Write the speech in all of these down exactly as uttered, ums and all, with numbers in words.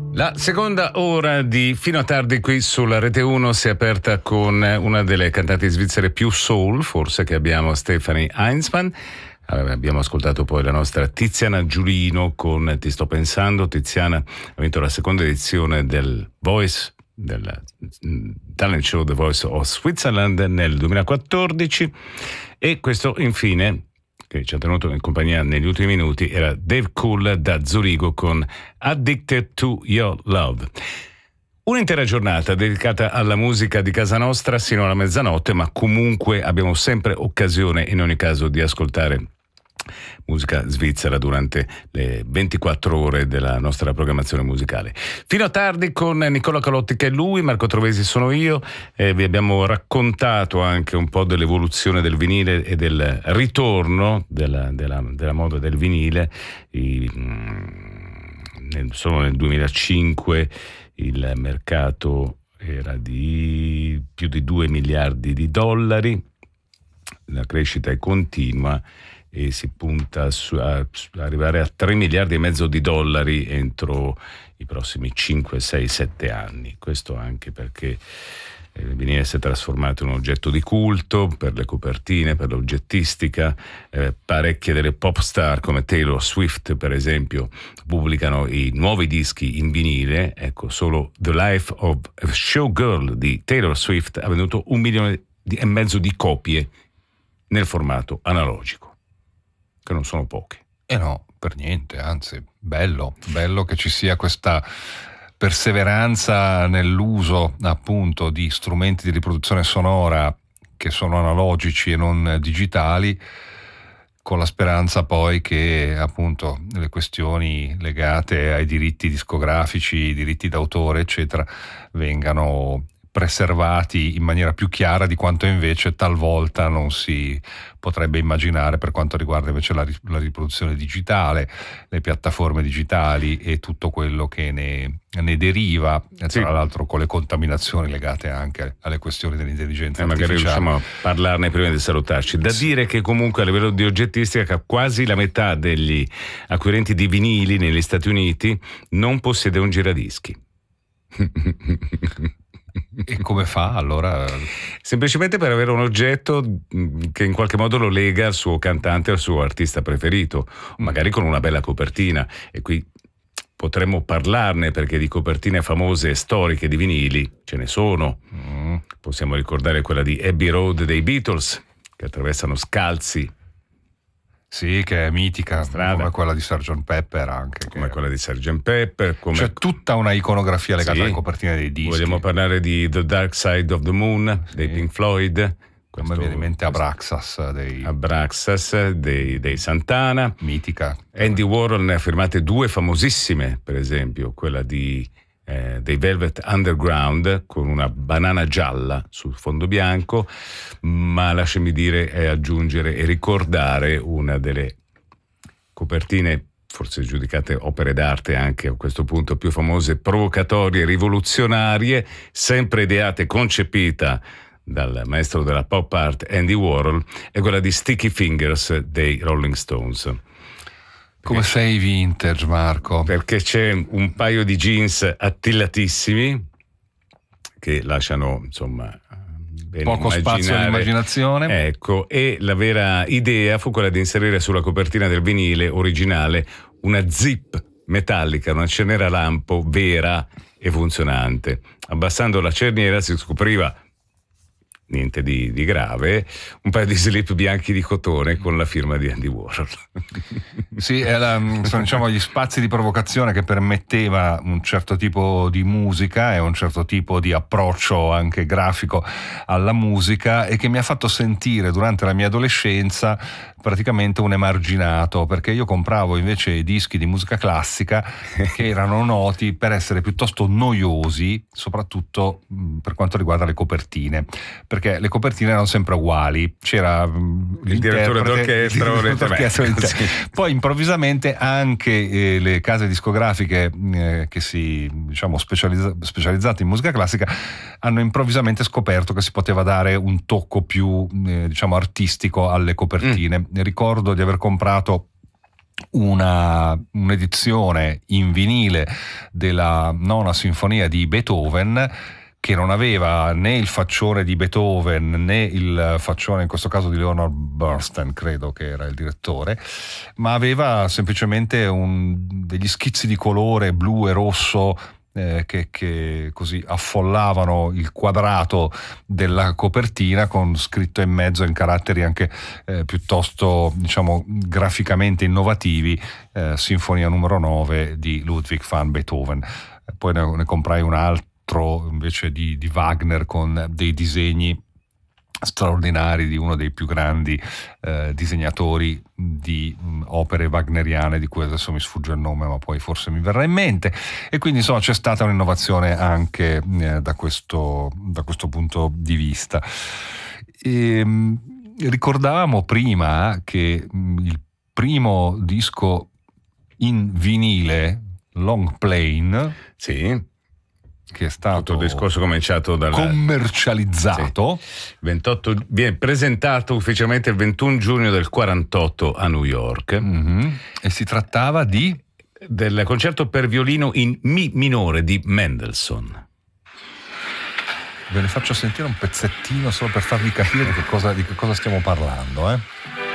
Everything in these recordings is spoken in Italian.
La seconda ora di Fino a tardi qui sulla Rete uno si è aperta con una delle cantanti svizzere più soul, forse, che abbiamo, Stefanie Heinzmann. Abbiamo ascoltato poi la nostra Tiziana Giulino con Ti sto pensando. Tiziana ha vinto la seconda edizione del Voice, del talent show The Voice of Switzerland nel duemilaquattordici, e questo infine che ci ha tenuto in compagnia negli ultimi minuti era Dave Cool da Zurigo con Addicted to Your Love. Un'intera giornata dedicata alla musica di casa nostra sino alla mezzanotte, ma comunque abbiamo sempre occasione in ogni caso di ascoltare musica svizzera durante le ventiquattro ore della nostra programmazione musicale. Fino a tardi con Nicola Calotti, che è lui, Marco Trovesi sono io, e vi abbiamo raccontato anche un po' dell'evoluzione del vinile e del ritorno della, della, della moda del vinile. I, nel, solo nel duemilacinque il mercato era di più di due miliardi di dollari, la crescita è continua e si punta su, a, a arrivare a tre miliardi e mezzo di dollari entro i prossimi cinque, sei, sette anni. Questo anche perché eh, il vinile si è trasformato in un oggetto di culto per le copertine, per l'oggettistica. Eh, parecchie delle pop star come Taylor Swift, per esempio, pubblicano i nuovi dischi in vinile. Ecco, solo The Life of a Showgirl di Taylor Swift ha venduto un milione di, e mezzo di copie nel formato analogico, che non sono poche. Eh no, per niente, anzi, bello, bello che ci sia questa perseveranza nell'uso appunto di strumenti di riproduzione sonora che sono analogici e non digitali, con la speranza poi che appunto le questioni legate ai diritti discografici, diritti d'autore, eccetera, vengano preservati in maniera più chiara di quanto invece talvolta non si potrebbe immaginare per quanto riguarda invece la, la riproduzione digitale, le piattaforme digitali e tutto quello che ne, ne deriva, tra sì. l'altro con le contaminazioni legate anche alle questioni dell'intelligenza eh, artificiale. Magari riusciamo a parlarne prima di salutarci. Da sì. dire che comunque a livello di oggettistica quasi la metà degli acquirenti di vinili negli Stati Uniti non possiede un giradischi. E come fa allora? Semplicemente per avere un oggetto che in qualche modo lo lega al suo cantante, al suo artista preferito, magari con una bella copertina. E qui potremmo parlarne, perché di copertine famose e storiche di vinili ce ne sono. Mm. Possiamo ricordare quella di Abbey Road dei Beatles, che attraversano scalzi. Sì, che è mitica, strada. Come quella di sergeant Pepper anche. Come che... quella di sergeant Pepper. Come... C'è tutta una iconografia legata sì. alle copertine dei dischi. Vogliamo parlare di The Dark Side of the Moon, sì. dei Pink Floyd. Come viene in mente Abraxas dei... Abraxas dei, dei Santana. Mitica. Andy Warhol ne ha firmate due famosissime, per esempio, quella di... Eh, dei Velvet Underground con una banana gialla sul fondo bianco, ma lasciami dire e aggiungere e ricordare una delle copertine forse giudicate opere d'arte anche a questo punto più famose, provocatorie, rivoluzionarie, sempre ideate e concepita dal maestro della pop art Andy Warhol, è quella di Sticky Fingers dei Rolling Stones. Come sei vintage, Marco? Perché c'è un paio di jeans attillatissimi che lasciano, insomma, ben poco spazio all'immaginazione. Ecco, e la vera idea fu quella di inserire sulla copertina del vinile originale una zip metallica, una cerniera lampo vera e funzionante. Abbassando la cerniera si scopriva, niente di, di grave, un paio di slip bianchi di cotone con la firma di Andy Warhol. Sì, era, sono diciamo gli spazi di provocazione che permetteva un certo tipo di musica e un certo tipo di approccio anche grafico alla musica, e che mi ha fatto sentire durante la mia adolescenza praticamente un emarginato, perché io compravo invece i dischi di musica classica che erano noti per essere piuttosto noiosi, soprattutto per quanto riguarda le copertine, perché le copertine erano sempre uguali, c'era il direttore d'orchestra, il d'orchestra sì. Poi improvvisamente anche eh, le case discografiche eh, che si diciamo specializza- specializzate in musica classica hanno improvvisamente scoperto che si poteva dare un tocco più eh, diciamo artistico alle copertine. Mm. Ricordo di aver comprato una, un'edizione in vinile della nona sinfonia di Beethoven, che non aveva né il faccione di Beethoven né il faccione in questo caso di Leonard Bernstein, credo che era il direttore, ma aveva semplicemente un, degli schizzi di colore blu e rosso eh, che, che così affollavano il quadrato della copertina, con scritto in mezzo in caratteri anche eh, piuttosto, diciamo, graficamente innovativi, eh, Sinfonia numero nove di Ludwig van Beethoven. Poi ne, ne comprai un altro invece di, di Wagner, con dei disegni straordinari di uno dei più grandi eh, disegnatori di mh, opere wagneriane, di cui adesso mi sfugge il nome, ma poi forse mi verrà in mente. E quindi insomma c'è stata un'innovazione anche eh, da questo, da questo punto di vista. E, mh, ricordavamo prima che mh, il primo disco in vinile, Long Plane, sì, che è stato tutto il discorso cominciato dal commercializzato, sì. ventotto, viene presentato ufficialmente il ventuno giugno del quarantotto a New York, mm-hmm. e si trattava di del concerto per violino in Mi minore di Mendelssohn. Ve ne faccio sentire un pezzettino solo per farvi capire di che cosa, di che cosa stiamo parlando, eh.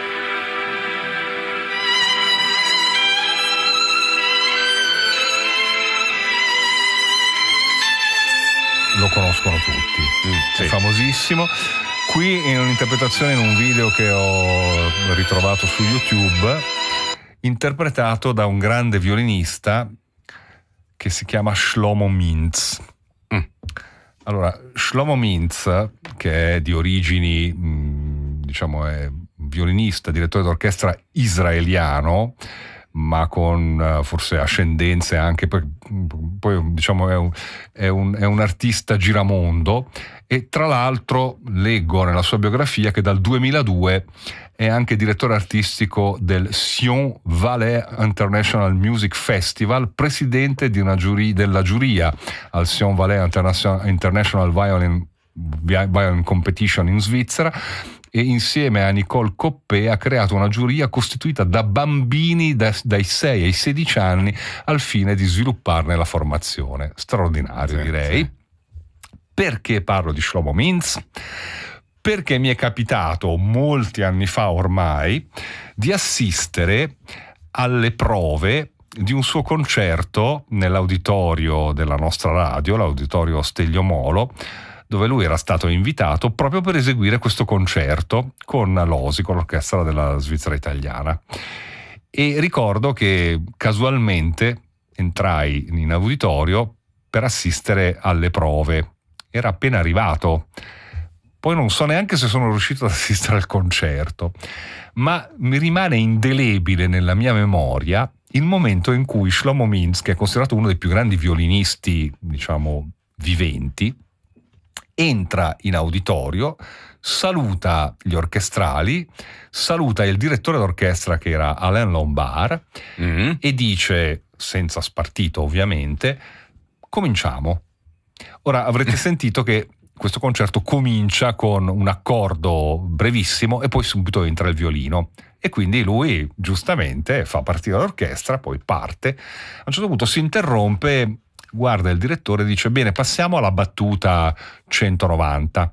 Lo conoscono tutti, mm, è sì. famosissimo. Qui in un'interpretazione, in un video che ho ritrovato su YouTube, interpretato da un grande violinista che si chiama Shlomo Mintz. Mm. Allora, Shlomo Mintz, che è di origini, mh, diciamo, è violinista, direttore d'orchestra israeliano, ma con uh, forse ascendenze anche, poi, poi diciamo è un, è, un, è un artista giramondo, e tra l'altro leggo nella sua biografia che dal duemiladue è anche direttore artistico del Sion Valais International Music Festival, presidente di una giuri, della giuria al Sion Valais International, International Violin, Violin Competition in Svizzera, e insieme a Nicole Coppé ha creato una giuria costituita da bambini da, dai sei ai sedici anni al fine di svilupparne la formazione. Straordinario, sì, direi. Sì. Perché parlo di Shlomo Mintz? Perché mi è capitato molti anni fa ormai di assistere alle prove di un suo concerto nell'auditorio della nostra radio, l'auditorio Stelio Molo, dove lui era stato invitato proprio per eseguire questo concerto con l'O S I, con l'orchestra della Svizzera Italiana. E ricordo che casualmente entrai in auditorio per assistere alle prove. Era appena arrivato. Poi non so neanche se sono riuscito ad assistere al concerto, ma mi rimane indelebile nella mia memoria il momento in cui Shlomo Mintz, che è considerato uno dei più grandi violinisti, diciamo, viventi, entra in auditorio, saluta gli orchestrali, saluta il direttore d'orchestra, che era Alain Lombard, mm-hmm. e dice, senza spartito ovviamente, cominciamo. Ora avrete sentito che questo concerto comincia con un accordo brevissimo e poi subito entra il violino, e quindi lui giustamente fa partire l'orchestra, poi parte. A un certo punto si interrompe, guarda il direttore e dice: bene, passiamo alla battuta centonovanta.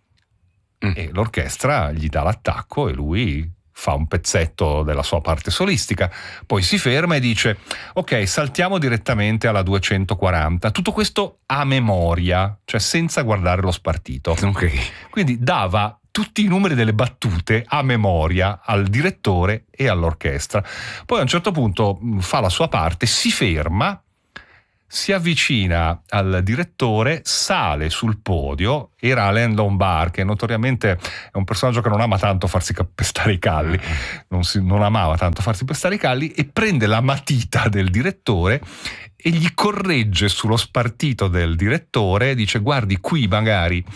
Mm. E l'orchestra gli dà l'attacco e lui fa un pezzetto della sua parte solistica, poi si ferma e dice: ok, saltiamo direttamente alla duecentoquaranta. Tutto questo a memoria, cioè senza guardare lo spartito. Okay. Quindi dava tutti i numeri delle battute a memoria al direttore e all'orchestra. Poi a un certo punto fa la sua parte, si ferma, si avvicina al direttore, sale sul podio. Era Alain Lombard, che notoriamente è un personaggio che non ama tanto farsi pestare i calli, non, si, non amava tanto farsi pestare i calli, e prende la matita del direttore e gli corregge sullo spartito del direttore e dice: guardi, qui magari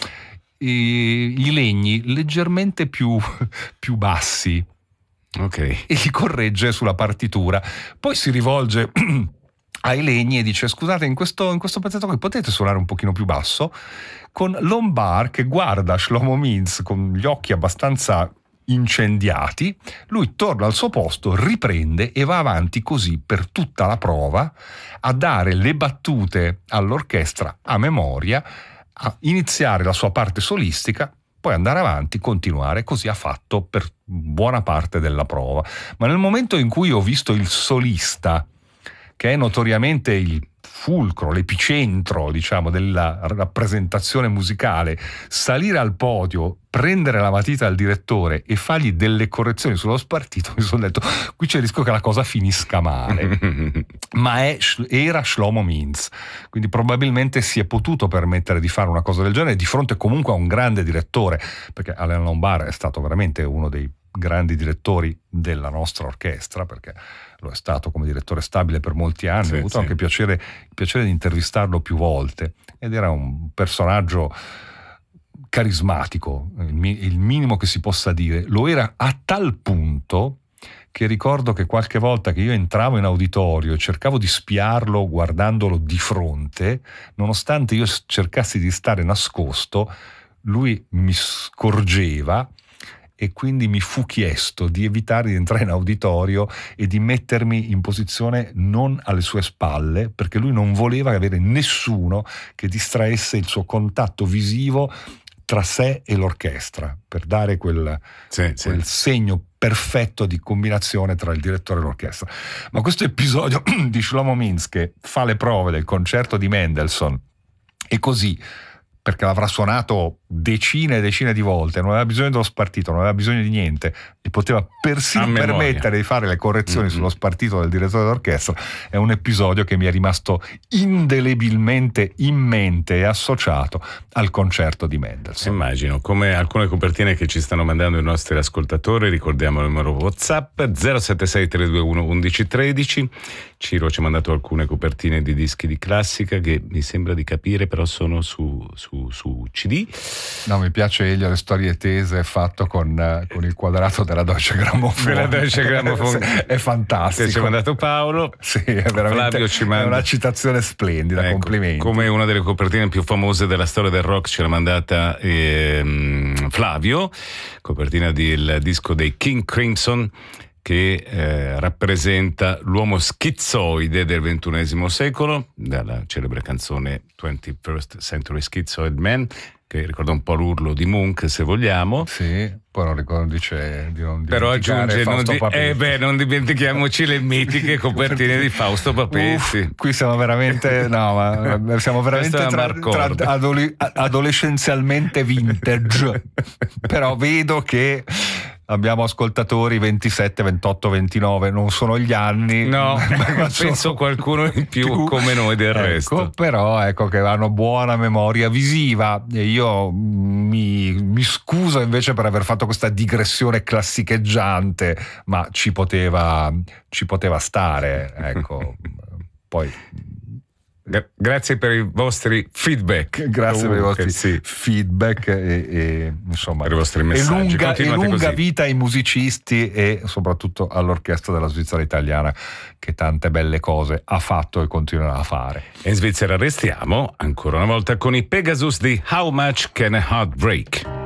i, i legni leggermente più, più bassi. Ok. E gli corregge sulla partitura. Poi si rivolge ai legni e dice: scusate, in questo, in questo pezzetto qui potete suonare un pochino più basso? Con Lombard che guarda Shlomo Mintz con gli occhi abbastanza incendiati, lui torna al suo posto, riprende e va avanti così per tutta la prova a dare le battute all'orchestra a memoria, a iniziare la sua parte solistica, poi andare avanti, continuare. Così ha fatto per buona parte della prova. Ma nel momento in cui ho visto il solista, che è notoriamente il fulcro, l'epicentro, diciamo, della rappresentazione musicale, salire al podio, prendere la matita al direttore e fargli delle correzioni sullo spartito, mi sono detto, qui c'è il rischio che la cosa finisca male. Ma è, era Shlomo Mintz, quindi probabilmente si è potuto permettere di fare una cosa del genere di fronte comunque a un grande direttore, perché Alain Lombard è stato veramente uno dei grandi direttori della nostra orchestra, perché lo è stato come direttore stabile per molti anni. Sì, ho avuto sì. anche piacere, il piacere di intervistarlo più volte, ed era un personaggio carismatico, il, il minimo che si possa dire. Lo era a tal punto che ricordo che qualche volta che io entravo in auditorio e cercavo di spiarlo guardandolo di fronte, nonostante io cercassi di stare nascosto, lui mi scorgeva, e quindi mi fu chiesto di evitare di entrare in auditorio e di mettermi in posizione non alle sue spalle, perché lui non voleva avere nessuno che distraesse il suo contatto visivo tra sé e l'orchestra, per dare quel, sì, quel sì. segno perfetto di combinazione tra il direttore e l'orchestra. Ma questo episodio di Shlomo Mintz, che fa le prove del concerto di Mendelssohn, e così, perché l'avrà suonato decine e decine di volte, non aveva bisogno dello spartito, non aveva bisogno di niente, e poteva persino permettere di fare le correzioni mm-hmm. sullo spartito del direttore d'orchestra. È un episodio che mi è rimasto indelebilmente in mente e associato al concerto di Mendelssohn. Immagino, come alcune copertine che ci stanno mandando i nostri ascoltatori. Ricordiamo il numero WhatsApp zero sette sei tre due uno uno uno uno tre. Ciro ci ha mandato alcune copertine di dischi di classica che mi sembra di capire però sono su, su, su C D. No, mi piace Elio, le storie tese fatto con, con il quadrato della Deutsche Grammophon. La Deutsche Grammophon è fantastico. Ci ha mandato Paolo. Sì, è veramente Flavio ci manda... è una citazione splendida, ecco, complimenti. Come una delle copertine più famose della storia del rock ce l'ha mandata ehm, Flavio, copertina del disco dei King Crimson, che eh, rappresenta l'uomo schizzoide del ventunesimo secolo, dalla celebre canzone twenty-first Century Schizoid Man, che ricorda un po' l'urlo di Munch, se vogliamo. Sì, poi non ricordo, dice di non però aggiunge, non, di, eh beh, non dimentichiamoci le mitiche copertine di Fausto Papetti. Uff, qui siamo veramente, no, ma siamo veramente tra, tra adole, adolescenzialmente vintage. Però vedo che abbiamo ascoltatori ventisette, ventotto, ventinove, non sono gli anni. No, ma penso qualcuno in più, più come noi del ecco, resto. Però ecco che hanno buona memoria visiva, e io mi, mi scuso invece per aver fatto questa digressione classicheggiante, ma ci poteva, ci poteva stare, ecco. Poi grazie per i vostri feedback. Grazie uh, per i vostri sì. feedback e, e insomma per i vostri messaggi. E lunga, e lunga vita ai musicisti e soprattutto all'orchestra della Svizzera italiana, che tante belle cose ha fatto e continuerà a fare. E in Svizzera restiamo ancora una volta con i Pegasus di How Much Can a Heart Break?